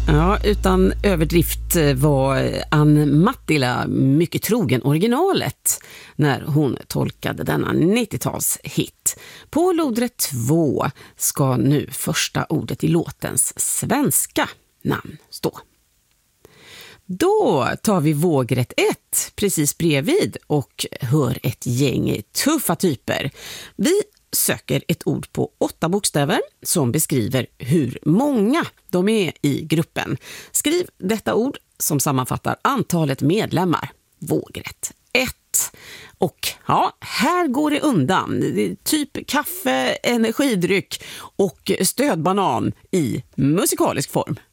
Ja, utan överdrift var Ann Mattila mycket trogen originalet när hon tolkade denna 90-talshit. På lodrätt 2 ska nu första ordet i låtens svenska namn stå. Då tar vi vågrätt 1 precis bredvid och hör ett gäng tuffa typer. Vi söker ett ord på 8 bokstäver som beskriver hur många de är i gruppen. Skriv detta ord som sammanfattar antalet medlemmar. Vågrätt 1. Och ja, här går det undan. Typ kaffe, energidryck och stödbanan i musikalisk form.